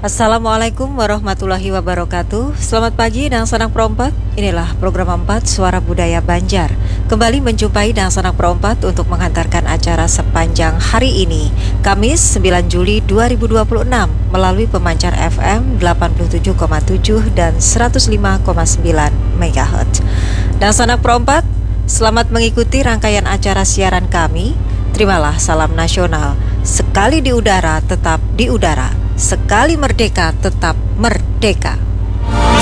Assalamualaikum warahmatullahi wabarakatuh. Selamat pagi Dang Sanak Perompat. Inilah program 4 Suara Budaya Banjar. Kembali menjumpai Dang Sanak Perompat untuk menghantarkan acara sepanjang hari ini, Kamis 9 Juli 2026 melalui pemancar FM 87,7 dan 105,9 MHz. Dang Sanak Perompat, selamat mengikuti rangkaian acara siaran kami. Terimalah salam nasional. Sekali di udara tetap di udara. Sekali merdeka tetap merdeka.